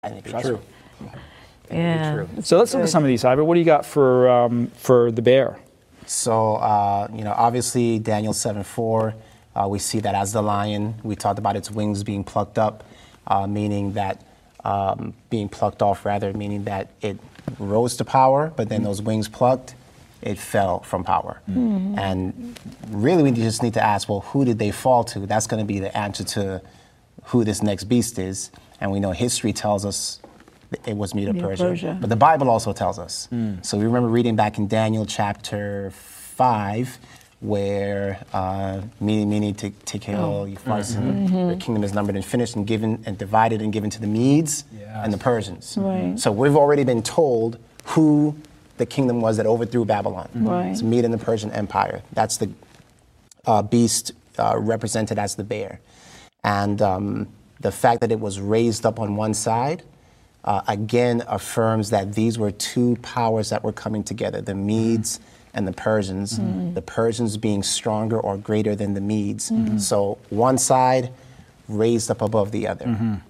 And it'd be true. Yeah. So let's look at some of these, Ivor. What do you got for the bear? So, obviously Daniel 7:4, we see that as the lion. We talked about its wings being plucked up, meaning that, being plucked off rather, meaning that it rose to power, but then those wings plucked, it fell from power. And really we just need to ask, well, who did they fall to? That's going to be the answer to who this next beast is. And we know history tells us it was Medo-Persia. But the Bible also tells us. So we remember reading back in Daniel chapter 5, where Mene, Tekel, Upharsin, the kingdom is numbered and finished and given and divided and given to the Medes and the Persians. Right. So we've already been told who the kingdom was that overthrew Babylon. Right. It's Mede and the Persian Empire. That's the beast represented as the bear. And the fact that it was raised up on one side, again affirms that these were two powers that were coming together, the Medes and the Persians being stronger or greater than the Medes. So one side raised up above the other.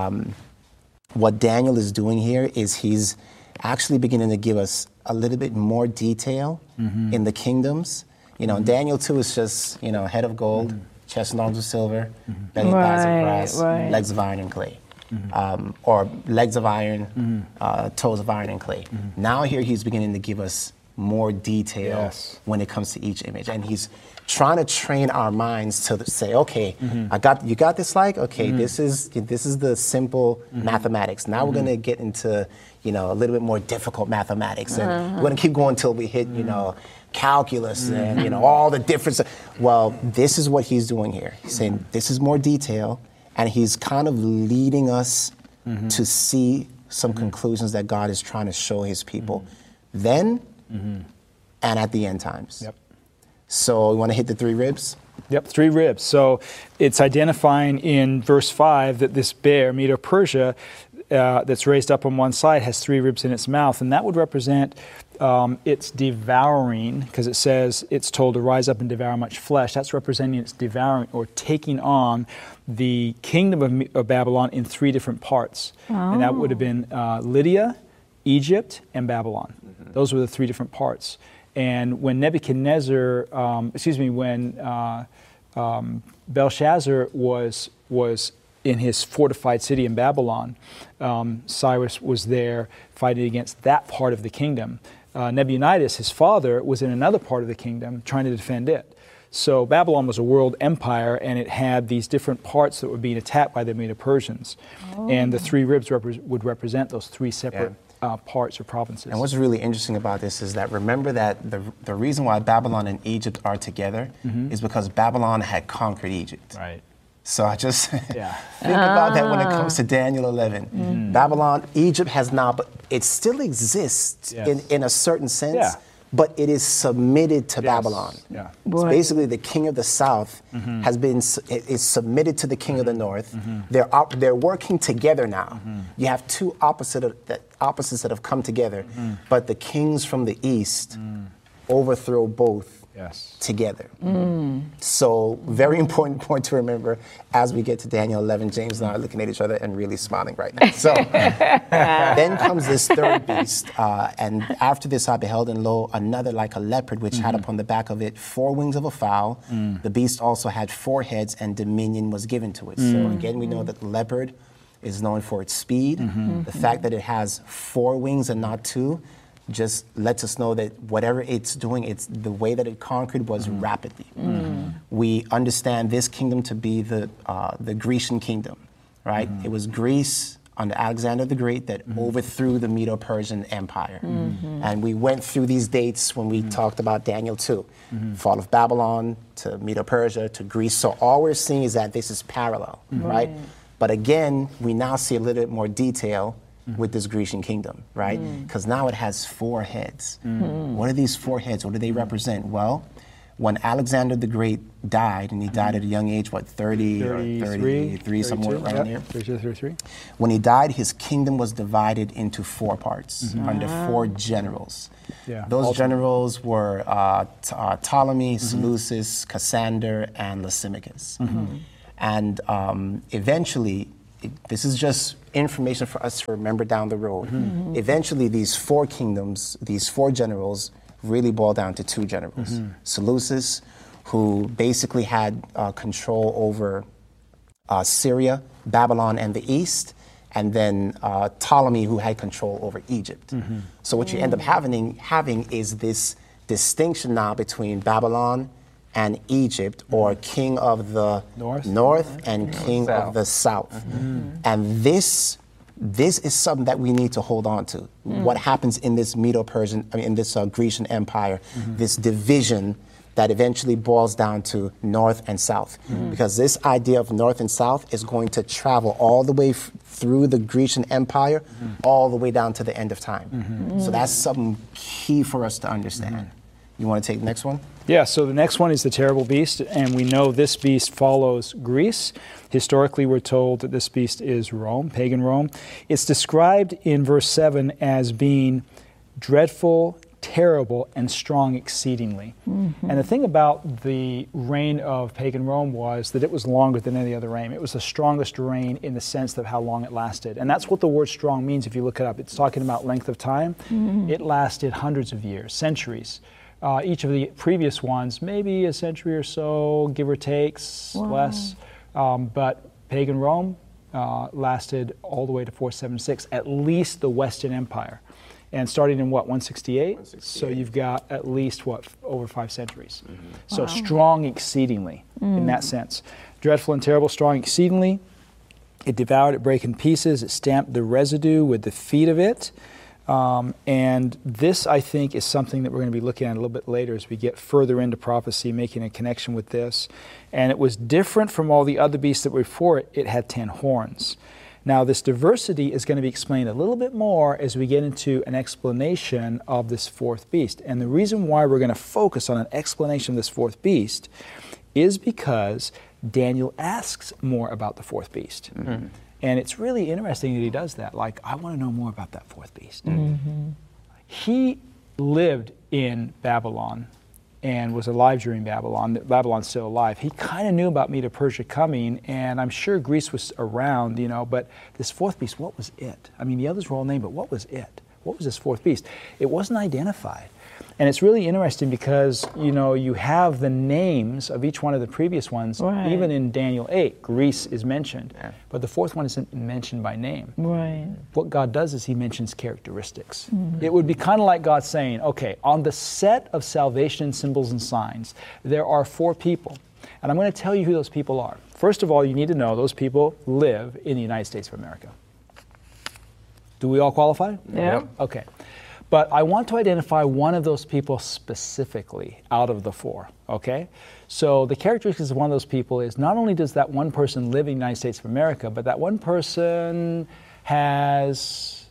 What Daniel is doing here is he's actually beginning to give us a little bit more detail in the kingdoms. Daniel 2 is just, head of gold, chest and arms of silver, belly, thighs of brass, legs of iron and clay. Or legs of iron, toes of iron and clay. Now here he's beginning to give us more detail when it comes to each image. And he's trying to train our minds to say, okay, you got this okay, this is the simple mathematics. Now we're gonna get into, a little bit more difficult mathematics. And we're gonna keep going until we hit, calculus and, all the difference. Well, this is what he's doing here. He's saying this is more detail. And he's kind of leading us to see some conclusions that God is trying to show his people then and at the end times. So you want to hit the three ribs? Yep, three ribs. So it's identifying in verse 5 that this bear, Medo-Persia, that's raised up on one side has three ribs in its mouth. And that would represent its devouring, because it says it's told to rise up and devour much flesh. That's representing its devouring or taking on the kingdom of Babylon in three different parts. And that would have been Lydia, Egypt, and Babylon. Those were the three different parts. And when Nebuchadnezzar, when Belshazzar was in his fortified city in Babylon, Cyrus was there fighting against that part of the kingdom. Nebuchadnezzar, his father, was in another part of the kingdom trying to defend it. So Babylon was a world empire, and it had these different parts that were being attacked by the Medo-Persians. And the three ribs would represent those three separate parts or provinces. And what's really interesting about this is that remember that the reason why Babylon and Egypt are together is because Babylon had conquered Egypt. Right. So I just think about that when it comes to Daniel 11. Babylon, Egypt has not, but it still exists in a certain sense, but it is submitted to Babylon. So basically the king of the south is submitted to the king of the north. They're working together now. You have two opposites that have come together, but the kings from the east overthrow both together. So very important point to remember as we get to Daniel 11. James and I are looking at each other and really smiling right now. So then comes this third beast, and after this I beheld, and lo, another like a leopard, which had upon the back of it 4 wings of a fowl. The beast also had 4 heads, and dominion was given to it. So again, we know that the leopard is known for its speed. The fact that it has 4 wings and not 2 just lets us know that whatever it's doing, it's the way that it conquered was rapidly. We understand this kingdom to be the Grecian kingdom, right? It was Greece under Alexander the Great that overthrew the Medo-Persian Empire. And we went through these dates when we talked about Daniel 2. Fall of Babylon to Medo-Persia to Greece. So all we're seeing is that this is parallel, right? But again, we now see a little bit more detail with this Grecian kingdom, right? Because now it has 4 heads. What are these 4 heads? What do they represent? Well, when Alexander the Great died, and he died at a young age, 30 or 33, somewhere around here. 33. When he died, his kingdom was divided into 4 parts under 4 generals. Those generals were Ptolemy, Seleucus, Cassander, and Lysimachus. And eventually, this is just information for us to remember down the road. Eventually, these 4 kingdoms, these 4 generals, really boil down to 2 generals. Seleucus, who basically had control over Syria, Babylon, and the East, and then Ptolemy, who had control over Egypt. So what you end up having is this distinction now between Babylon and Egypt, or king of the north and king of the south. And this is something that we need to hold on to. What happens in this Medo-Persian, in this Grecian Empire, this division that eventually boils down to north and south. Because this idea of north and south is going to travel all the way through the Grecian Empire, all the way down to the end of time. So that's something key for us to understand. You want to take the next one? Yeah, so the next one is the terrible beast, and we know this beast follows Greece. Historically, we're told that this beast is Rome, pagan Rome. It's described in verse 7 as being dreadful, terrible, and strong exceedingly. And the thing about the reign of pagan Rome was that it was longer than any other reign. It was the strongest reign in the sense of how long it lasted. And that's what the word strong means if you look it up. It's talking about length of time. It lasted hundreds of years, centuries. Each of the previous ones, maybe a century or so, give or take, less. But pagan Rome lasted all the way to 476, at least the Western Empire. And starting in what, 168? So you've got at least, what, over 5 centuries. So strong exceedingly in that sense. Dreadful and terrible, strong exceedingly. It devoured, it brake in pieces, it stamped the residue with the feet of it. And this, I think, is something that we're going to be looking at a little bit later as we get further into prophecy, making a connection with this. And it was different from all the other beasts that were before it. It had 10 horns. Now, this diversity is going to be explained a little bit more as we get into an explanation of this 4th beast. And the reason why we're going to focus on an explanation of this 4th beast is because Daniel asks more about the 4th beast. And it's really interesting that he does that. Like, I want to know more about that 4th beast. He lived in Babylon and was alive during Babylon. Babylon's still alive. He kind of knew about Medo-Persia coming, and I'm sure Greece was around, you know, but this 4th beast, what was it? I mean, the others were all named, but what was it? What was this 4th beast? It wasn't identified. And it's really interesting because, you know, you have the names of each one of the previous ones. Even in Daniel 8, Greece is mentioned, but the 4th one isn't mentioned by name. What God does is he mentions characteristics. It would be kind of like God saying, okay, on the set of salvation symbols and signs, there are 4 people. And I'm going to tell you who those people are. First of all, you need to know those people live in the United States of America. Do we all qualify? Yeah. Okay. But I want to identify one of those people specifically out of the 4, okay? So the characteristics of one of those people is not only does that one person live in the United States of America, but that one person has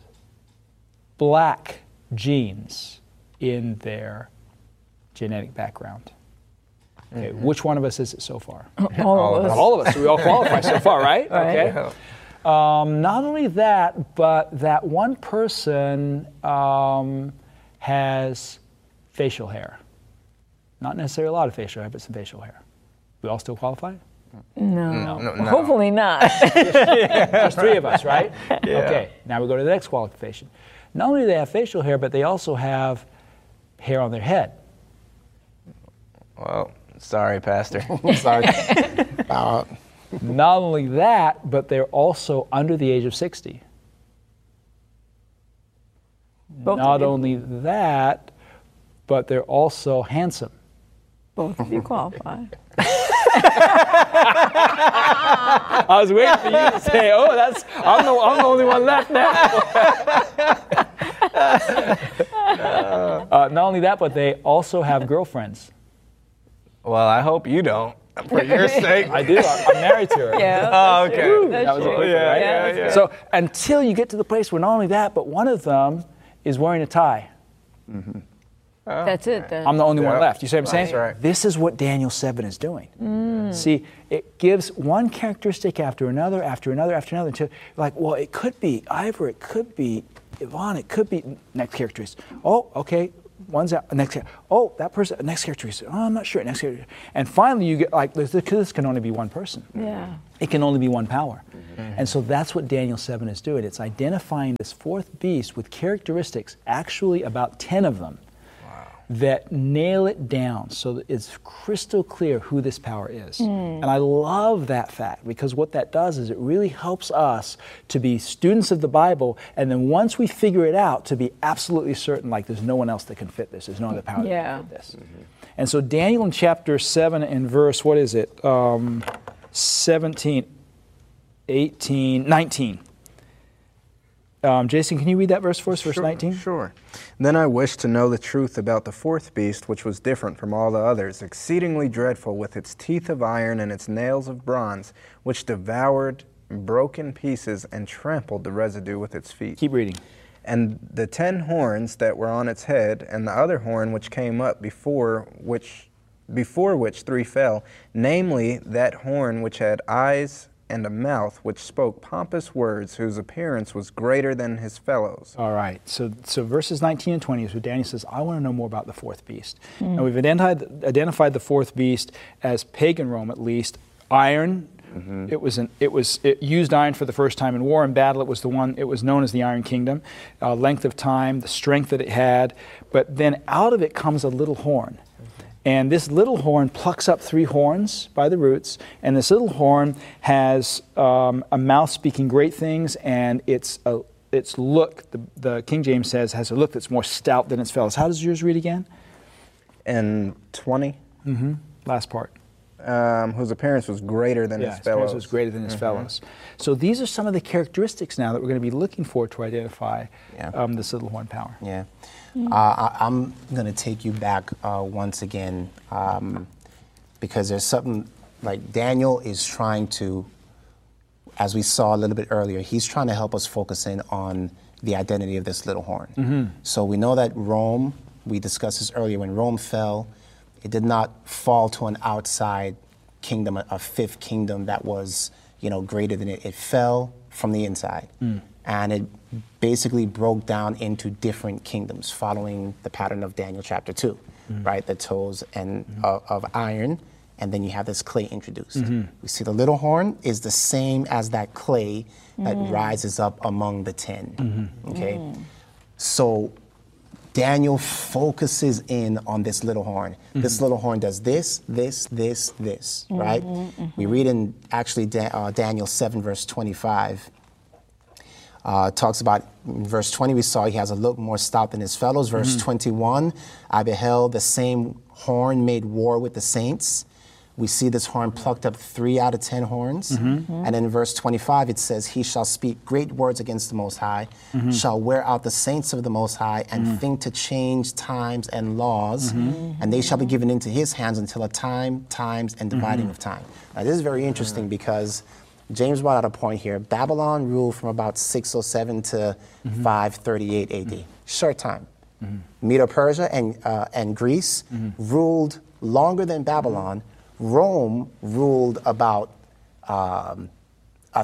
black genes in their genetic background. Okay, which one of us is it so far? All of us. All of us. We all qualify so far, right? Okay. Yeah. Not only that, but that one person has facial hair. Not necessarily a lot of facial hair, but some facial hair. We all still qualify? No. Hopefully not. There's 3 of us, right? Okay, now we go to the next qualification. Not only do they have facial hair, but they also have hair on their head. Well, sorry, Pastor. Sorry. Not only that, but they're also under the age of 60. Not only that, but they're also handsome. Both of you qualify. I was waiting for you to say, "Oh, I'm the only one left now." Not only that, but they also have girlfriends. Well, I hope you don't. For your sake. I do. I'm married to her. Oh, okay. That was a quick one, right? Yeah. So until you get to the place where not only that, but one of them is wearing a tie. That's it then. I'm the only one left. You see what I'm saying? That's right. This is what Daniel 7 is doing. See, it gives one characteristic after another, until you're like, well, it could be Ivor, it could be Yvonne, it could be next characteristic. Oh, okay, one's out, next character, oh, that person, next character, oh, I'm not sure, next character. And finally you get like, this can only be one person. Yeah. It can only be one power. And so that's what Daniel 7 is doing. It's identifying this fourth beast with characteristics, actually about 10 of them, that nail it down so that it's crystal clear who this power is. And I love that fact, because what that does is it really helps us to be students of the Bible, and then once we figure it out, to be absolutely certain, like there's no one else that can fit this, there's no other power that can fit this. And so Daniel in chapter 7 and verse, what is it? 17, 18, 19. Jason, can you read that verse for us, verse 19? Sure. Then I wished to know the truth about the fourth beast, which was different from all the others, exceedingly dreadful, with its teeth of iron and its nails of bronze, which devoured, broke in pieces, and trampled the residue with its feet. Keep reading. And the 10 horns that were on its head, and the other horn which came up before which 3 fell, namely that horn which had eyes and a mouth which spoke pompous words, whose appearance was greater than his fellows. All right, so verses 19 and 20 is where Daniel says, I want to know more about the fourth beast. And we've identified the fourth beast as pagan Rome, at least, iron. It used iron for the first time in war and battle. It was known as the Iron Kingdom. Length of time, the strength that it had, but then out of it comes a little horn. And this little horn plucks up 3 horns by the roots, and this little horn has a mouth speaking great things, and its look, the King James says, has a look that's more stout than its fellows. How does yours read again? And 20? Last part. Whose appearance was greater than his fellows. His appearance was greater than his fellows. So these are some of the characteristics now that we're going to be looking for to identify this little horn power. Yeah. I'm going to take you back once again, because there's something like Daniel is trying to, as we saw a little bit earlier, he's trying to help us focus in on the identity of this little horn. So we know that Rome, we discussed this earlier, when Rome fell, it did not fall to an outside kingdom, a fifth kingdom that was, greater than it. It fell from the inside. And it basically broke down into different kingdoms following the pattern of Daniel chapter 2, right? The toes of iron, and then you have this clay introduced. We see the little horn is the same as that clay that rises up among the 10, okay? So Daniel focuses in on this little horn. This little horn does this, right? We read in actually Daniel 7 verse 25, talks about, in verse 20 we saw he has a look more stout than his fellows. Verse 21, I beheld the same horn made war with the saints. We see this horn plucked up 3 out of 10 horns. And then in verse 25 it says, he shall speak great words against the Most High, shall wear out the saints of the Most High, and think to change times and laws, and they shall be given into his hands until a time, times, and dividing of time. Now this is very interesting because James brought out a point here. Babylon ruled from about 607 to 538 AD. Short time. Medo-Persia and Greece ruled longer than Babylon. Rome ruled about, about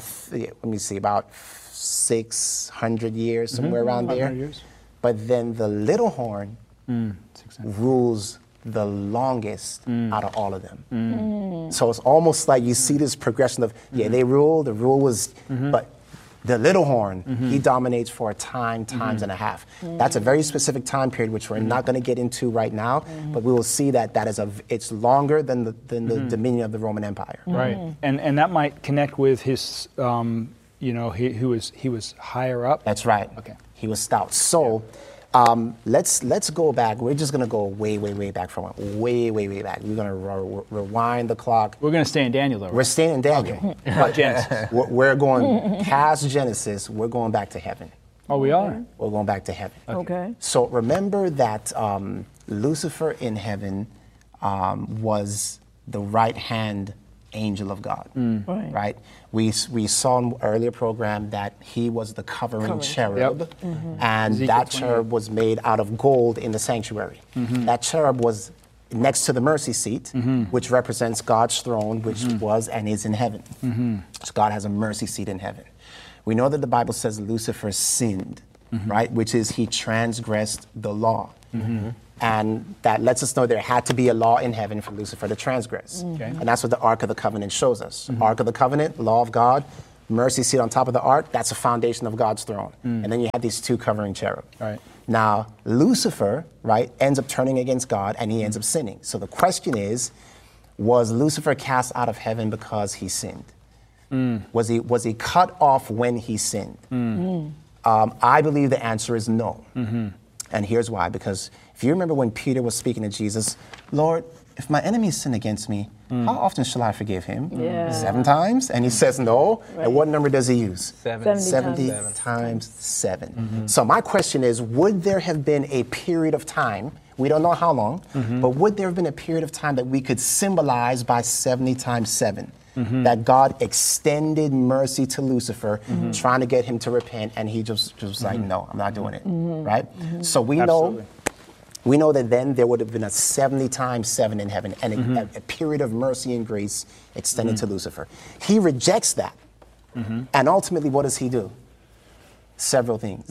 600 years, somewhere around there. Years. But then the little horn rules the longest out of all of them. So it's almost like you see this progression of, they ruled, the rule was, but the little horn, he dominates for a times and a half. That's a very specific time period, which we're not going to get into right now, but we will see that it's longer than the dominion of the Roman Empire. Right, and that might connect with his, he was higher up. That's right. Okay. He was stout. So. Let's go back. We're just gonna go way back from it. Way back. We're gonna rewind the clock. We're gonna stay in Daniel, though. Right? We're staying in Daniel. Okay. But Genesis. We're going past Genesis. We're going back to heaven. Oh, we are? We're going back to heaven. Okay. So remember that Lucifer in heaven was the right-hand angel of God, right? We saw in an earlier program that he was the covering cherub, and Ezekiel that cherub was made out of gold in the sanctuary. That cherub was next to the mercy seat, which represents God's throne, which was and is in heaven. So God has a mercy seat in heaven. We know that the Bible says Lucifer sinned, right? Which is he transgressed the law. And that lets us know there had to be a law in heaven for Lucifer to transgress. Okay. And that's what the Ark of the Covenant shows us. Ark of the Covenant, law of God, mercy seat on top of the ark, that's a foundation of God's throne. And then you have these two covering cherub. Right. Now, Lucifer, right, ends up turning against God and he ends up sinning. So the question is, was Lucifer cast out of heaven because he sinned? Was he cut off when he sinned? I believe the answer is no. And here's why. Because if you remember when Peter was speaking to Jesus, Lord, if my enemies sin against me, how often shall I forgive him? Yeah. 7 times? And he says no. Right. And what number does he use? 70 times 7. So my question is, would there have been a period of time, we don't know how long, but would there have been a period of time that we could symbolize by 70 times 7? That God extended mercy to Lucifer, trying to get him to repent, and he just was like, no, I'm not doing it, right? So we know that then there would have been a 70 times 7 in heaven, and a period of mercy and grace extended to Lucifer. He rejects that, and ultimately, what does he do? Several things.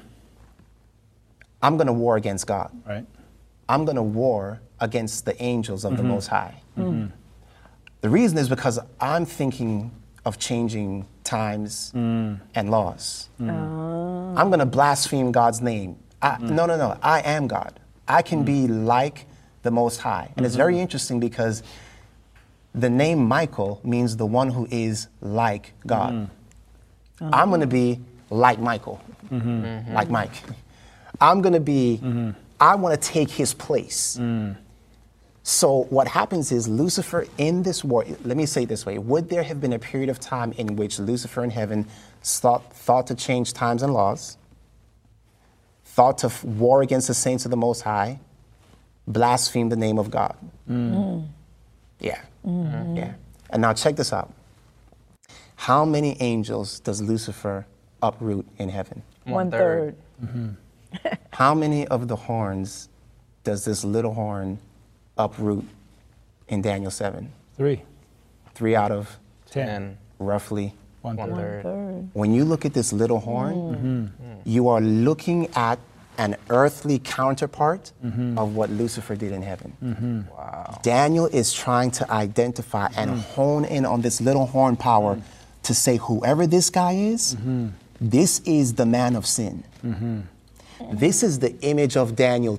I'm going to war against God. Right. I'm going to war against the angels of the Most High. The reason is because I'm thinking of changing times and laws. I'm going to blaspheme God's name. No. I am God. I can be like the Most High. And it's very interesting because the name Michael means the one who is like God. I'm going to be like Michael, like Mike. I'm going to be, I want to take his place. So what happens is Lucifer in this war, let me say it this way, would there have been a period of time in which Lucifer in heaven thought to change times and laws, thought to war against the saints of the Most High, blaspheme the name of God? Yeah. And now check this out. How many angels does Lucifer uproot in heaven? 1/3. How many of the horns does this little horn uproot in Daniel 7? 3. 3 out of 10. roughly 1/3. 1/3. When you look at this little horn, you are looking at an earthly counterpart of what Lucifer did in heaven. Wow. Daniel is trying to identify and hone in on this little horn power to say, whoever this guy is, this is the man of sin. This is the image of Daniel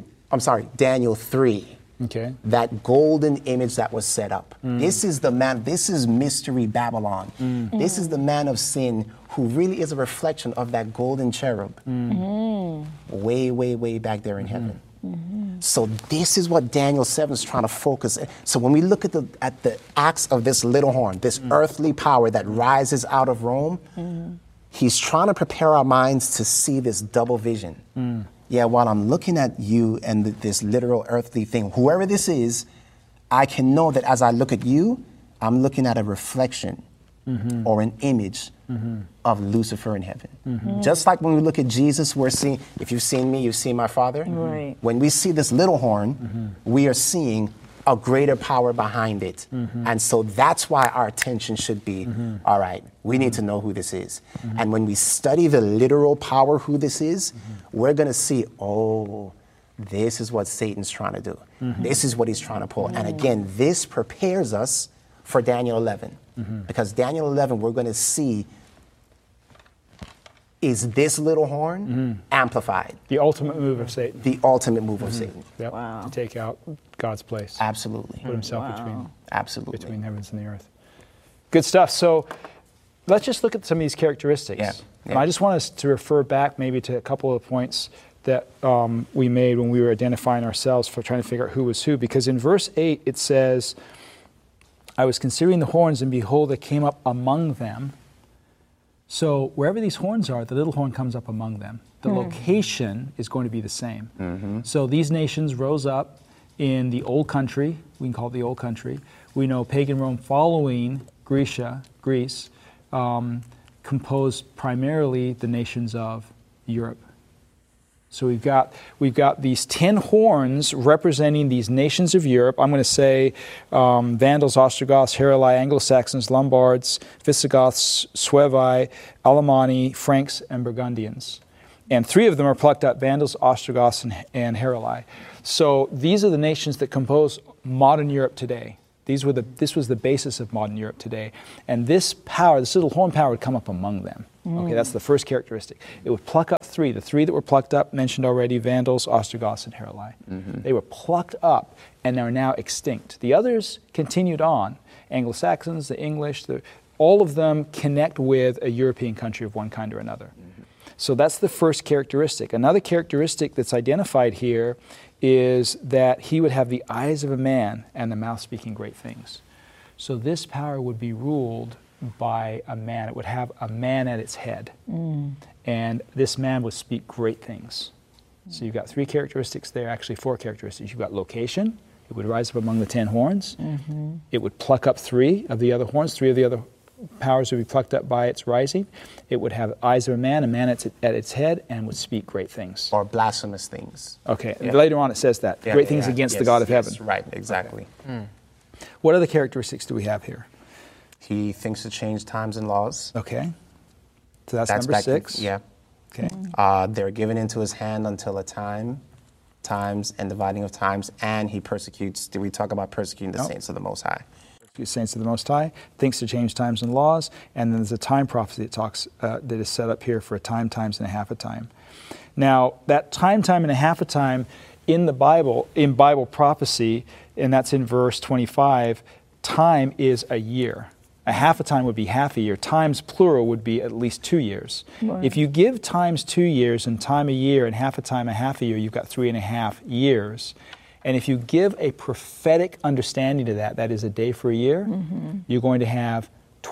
3. Okay. That golden image that was set up. This is the man, this is Mystery Babylon. This is the man of sin who really is a reflection of that golden cherub. Way, way, way back there in heaven. So this is what Daniel 7 is trying to focus. So when we look at the acts of this little horn, this earthly power that rises out of Rome, he's trying to prepare our minds to see this double vision. Yeah, while I'm looking at you and this literal earthly thing, whoever this is, I can know that as I look at you, I'm looking at a reflection or an image of Lucifer in heaven. Just like when we look at Jesus, we're seeing, if you've seen me, you've seen my Father. Right. When we see this little horn, we are seeing a greater power behind it. And so that's why our attention should be, all right, we need to know who this is. And when we study the literal power who this is, we're going to see, oh, this is what Satan's trying to do. This is what he's trying to pull. And again, this prepares us for Daniel 11. Because Daniel 11, we're going to see, is this little horn amplified? The ultimate move of Satan. The ultimate move of Satan. Yep. Wow. To take out God's place. Absolutely. Put himself between Absolutely. heavens and the earth. Good stuff. So let's just look at some of these characteristics. Yeah. And I just want us to refer back maybe to a couple of points that we made when we were identifying ourselves for trying to figure out who was who. Because in verse 8 it says, I was considering the horns, and behold, they came up among them. So wherever these horns are, the little horn comes up among them. The location is going to be the same. So these nations rose up in the old country. We can call it the old country. We know pagan Rome following Greece, composed primarily the nations of Europe. So we've got these 10 horns representing these nations of Europe. I'm going to say Vandals, Ostrogoths, Heruli, Anglo-Saxons, Lombards, Visigoths, Suevi, Alemanni, Franks, and Burgundians. And 3 of them are plucked up: Vandals, Ostrogoths, and Heruli. So these are the nations that compose modern Europe today. This was the basis of modern Europe today. And this power, this little horn power, would come up among them. Okay, that's the first characteristic. It would pluck up 3. The 3 that were plucked up, mentioned already: Vandals, Ostrogoths, and Heruli. They were plucked up and are now extinct. The others continued on. Anglo-Saxons, the English, all of them connect with a European country of one kind or another. So that's the first characteristic. Another characteristic that's identified here is that he would have the eyes of a man and the mouth speaking great things. So this power would be ruled by a man. It would have a man at its head. And this man would speak great things. So you've got 3 characteristics there, actually 4 characteristics. You've got location. It would rise up among the 10 horns. It would pluck up 3 of the other horns. 3 of the other powers would be plucked up by its rising. It would have eyes of a man at its head, and would speak great things. Or blasphemous things. Okay, later on it says that. Great things against the God of heaven. Right, exactly. Okay. What other characteristics do we have here? He thinks to change times and laws. Okay. So that's number 6. Okay. They're given into his hand until a times and dividing of times, and he persecutes. Did we talk about persecuting the saints of the Most High? Saints of the Most High, thinks to change times and laws, and then there's a time prophecy that talks that is set up here for a time, times, and a half a time. Now, that time, and a half a time in the Bible, in Bible prophecy, and that's in verse 25, time is a year. A half a time would be half a year. Times, plural, would be at least 2 years. Right. If you give times 2 years and time a year and half a time a half a year, you've got 3.5 years. And if you give a prophetic understanding to that, that is a day for a year, you're going to have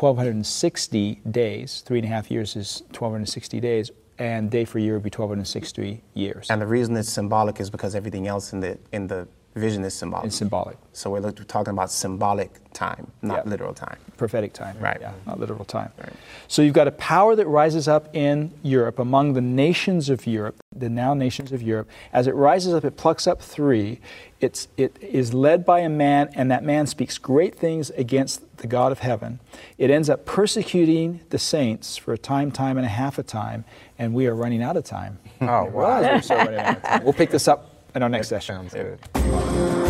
1,260 days. 3.5 years is 1,260 days, and day for a year would be 1,260 years. And the reason it's symbolic is because everything else in the vision is symbolic. It's symbolic. So we're talking about symbolic time, not literal time. Prophetic time. Right. Yeah, not literal time. Right. So you've got a power that rises up in Europe, among the nations of Europe, the now nations of Europe. As it rises up, it plucks up 3. It is led by a man, and that man speaks great things against the God of heaven. It ends up persecuting the saints for a time, and a half a time, and we are running out of time. Oh, wow. We'll pick this up in our next session. Sounds good.